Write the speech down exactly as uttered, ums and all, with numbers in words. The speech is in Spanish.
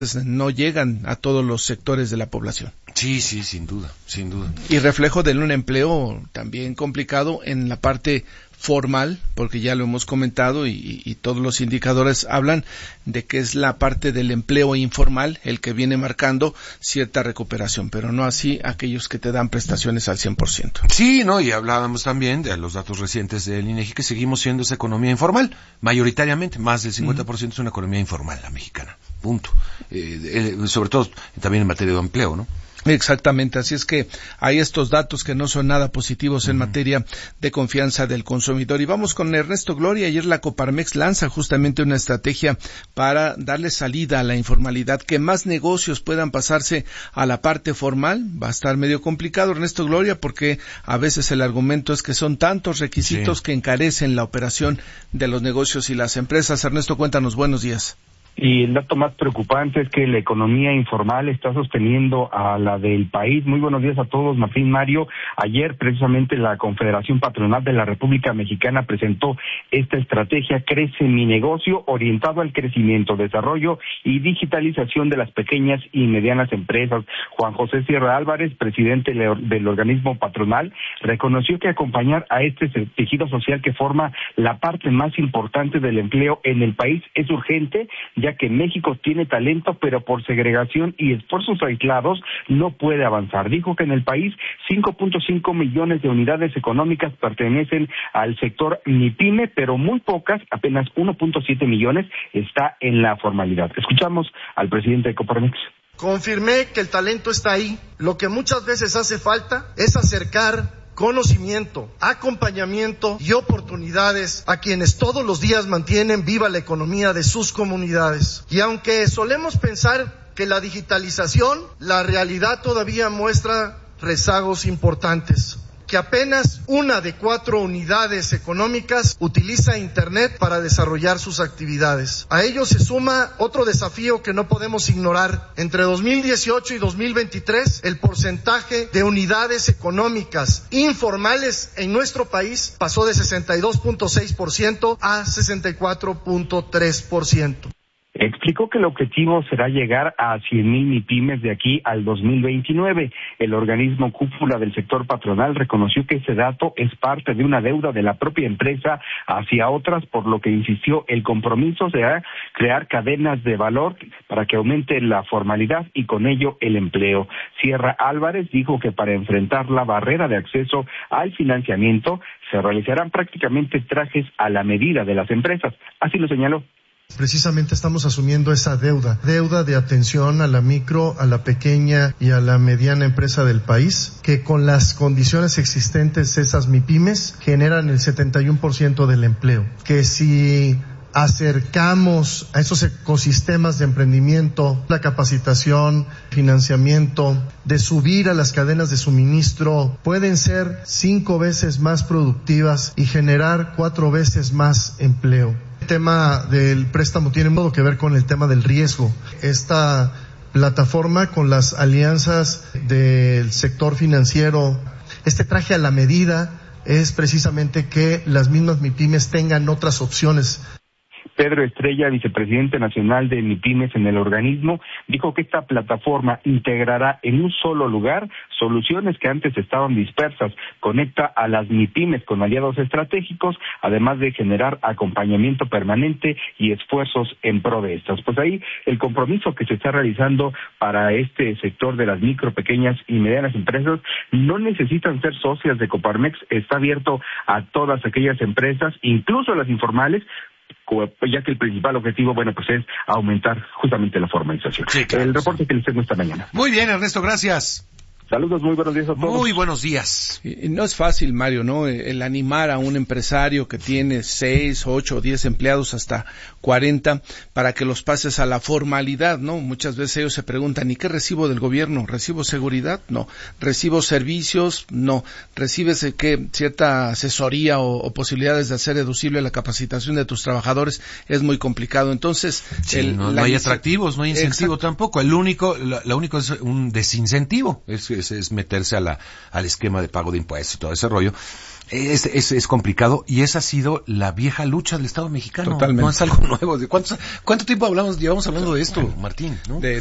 no llegan a todos los sectores de la población. Sí, sí, sin duda, sin duda. Y reflejo de un empleo también complicado en la parte formal, porque ya lo hemos comentado y, y todos los indicadores hablan de que es la parte del empleo informal el que viene marcando cierta recuperación, pero no así aquellos que te dan prestaciones al cien por ciento. Sí, no, y hablábamos también de los datos recientes del INEGI que seguimos siendo esa economía informal, mayoritariamente, más del cincuenta por ciento uh-huh. es una economía informal la mexicana, punto. Eh, eh, sobre todo también en materia de empleo, ¿no? Exactamente, así es que hay estos datos que no son nada positivos en uh-huh. materia de confianza del consumidor. Y vamos con Ernesto Gloria. Ayer la Coparmex lanza justamente una estrategia para darle salida a la informalidad, que más negocios puedan pasarse a la parte formal. Va a estar medio complicado, Ernesto Gloria, porque a veces el argumento es que son tantos requisitos sí. que encarecen la operación de los negocios y las empresas. Ernesto, cuéntanos, buenos días. Y el dato más preocupante es que la economía informal está sosteniendo a la del país. Muy buenos días a todos, Martín, Mario. Ayer, precisamente, la Confederación Patronal de la República Mexicana presentó esta estrategia Crece mi negocio, orientado al crecimiento, desarrollo y digitalización de las pequeñas y medianas empresas. Juan José Sierra Álvarez, presidente del organismo patronal, reconoció que acompañar a este tejido social que forma la parte más importante del empleo en el país es urgente, ya que México tiene talento, pero por segregación y esfuerzos aislados no puede avanzar. Dijo que en el país cinco punto cinco millones de unidades económicas pertenecen al sector MIPYME, pero muy pocas, apenas uno punto siete millones, está en la formalidad. Escuchamos al presidente de Coparmex. Confirmé que el talento está ahí. Lo que muchas veces hace falta es acercar conocimiento, acompañamiento y oportunidades a quienes todos los días mantienen viva la economía de sus comunidades. Y aunque solemos pensar que la digitalización, la realidad todavía muestra rezagos importantes. Que apenas una de cuatro unidades económicas utiliza Internet para desarrollar sus actividades. A ello se suma otro desafío que no podemos ignorar. Entre dos mil dieciocho y dos mil veintitrés, el porcentaje de unidades económicas informales en nuestro país pasó de sesenta y dos punto seis por ciento a sesenta y cuatro punto tres por ciento. Explicó que el objetivo será llegar a cien mil MIPYMES de aquí al dos mil veintinueve. El organismo cúpula del sector patronal reconoció que ese dato es parte de una deuda de la propia empresa hacia otras, por lo que insistió el compromiso será crear cadenas de valor para que aumente la formalidad y con ello el empleo. Sierra Álvarez dijo que para enfrentar la barrera de acceso al financiamiento se realizarán prácticamente trajes a la medida de las empresas. Así lo señaló. Precisamente estamos asumiendo esa deuda, deuda de atención a la micro, a la pequeña y a la mediana empresa del país, que con las condiciones existentes esas MIPYMES generan el setenta y uno por ciento del empleo. Que si acercamos a esos ecosistemas de emprendimiento, la capacitación, financiamiento, de subir a las cadenas de suministro, pueden ser cinco veces más productivas y generar cuatro veces más empleo. El tema del préstamo tiene mucho que ver con el tema del riesgo. Esta plataforma con las alianzas del sector financiero, este traje a la medida es precisamente que las mismas MIPYMES tengan otras opciones. Pedro Estrella, vicepresidente nacional de MIPYMES en el organismo, dijo que esta plataforma integrará en un solo lugar soluciones que antes estaban dispersas, conecta a las MIPYMES con aliados estratégicos, además de generar acompañamiento permanente y esfuerzos en pro de estas. Pues ahí el compromiso que se está realizando para este sector de las micro, pequeñas y medianas empresas no necesitan ser socias de Coparmex, está abierto a todas aquellas empresas, incluso a las informales, ya que el principal objetivo, bueno, pues es aumentar justamente la formalización. Sí, claro, el reporte sí. que les tengo esta mañana. Muy bien, Ernesto, gracias. Saludos, muy buenos días a todos. Muy buenos días. Y no es fácil, Mario, ¿no? El animar a un empresario que tiene seis, ocho, diez empleados hasta cuarenta para que los pases a la formalidad, ¿no? Muchas veces ellos se preguntan, ¿y qué recibo del gobierno? ¿Recibo seguridad? No. ¿Recibo servicios? No. ¿Recibes qué cierta asesoría o, o posibilidades de hacer deducible la capacitación de tus trabajadores? Es muy complicado. Entonces, sí, el, no, no hay atractivos, no hay incentivo Exacto. tampoco. El único, la, la único es un desincentivo. Es es, es meterse a la, al esquema de pago de impuestos y todo ese rollo. Es, es, es complicado y esa ha sido la vieja lucha del Estado mexicano. Totalmente. No es algo nuevo. ¿De cuántos, ¿Cuánto tiempo hablamos, llevamos hablando de esto, Martín? ¿no? De